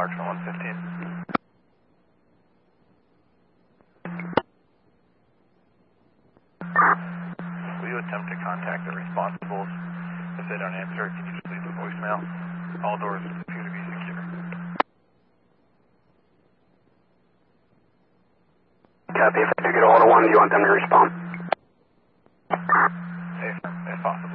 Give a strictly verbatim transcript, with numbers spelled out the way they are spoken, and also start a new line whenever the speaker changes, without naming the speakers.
Clarkson one fifteen. Will you attempt to contact the responsibles? If they don't answer, can you just leave a voicemail? All doors appear to be secure.
Copy. If I do get a hold of one, do you want them to respond?
If, if possible.